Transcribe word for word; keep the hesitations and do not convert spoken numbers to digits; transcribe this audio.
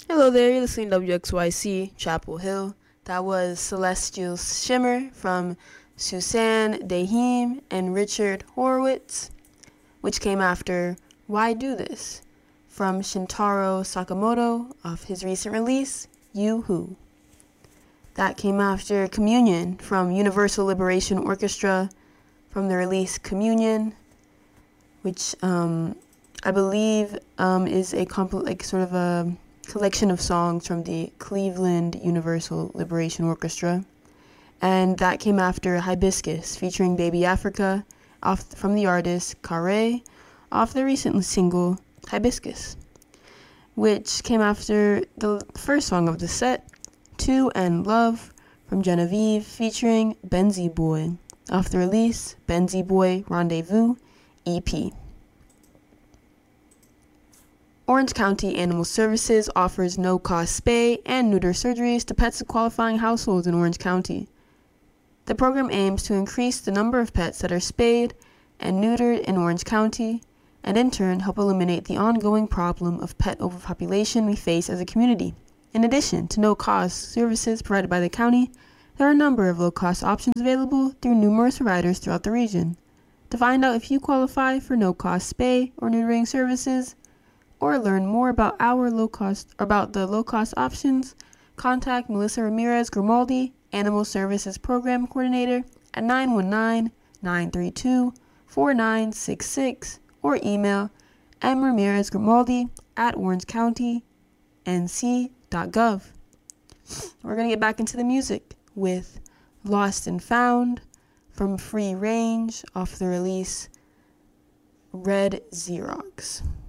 Hello there, you're listening to W X Y C Chapel Hill. That was Celestial Shimmer from Susanne Dahim and Richard Horowitz, which came after Why Do This from Shintaro Sakamoto off his recent release, You Who. That came after Communion from Universal Liberation Orchestra from the release Communion, which um, I believe um, is a comp- like sort of a collection of songs from the Cleveland Universal Liberation Orchestra. And that came after Hibiscus featuring Baby Africa off from the artist Carre off the recent single Hibiscus, which came after the first song of the set, Two and Love from Genevieve featuring Benzie Boy off the release Benzie Boy Rendezvous E P. Orange County Animal Services offers no-cost spay and neuter surgeries to pets of qualifying households in Orange County. The program aims to increase the number of pets that are spayed and neutered in Orange County, and in turn help eliminate the ongoing problem of pet overpopulation we face as a community. In addition to no-cost services provided by the county, there are a number of low-cost options available through numerous providers throughout the region. To find out if you qualify for no-cost spay or neutering services, or learn more about our low-cost about the low-cost options, contact Melissa Ramirez Grimaldi, Animal Services Program Coordinator, at nine one nine, nine three two, four nine six six or email m ramirez grimaldi at orange county n c dot gov. We're going to get back into the music with Lost and Found from Free Range off the release Red Xerox.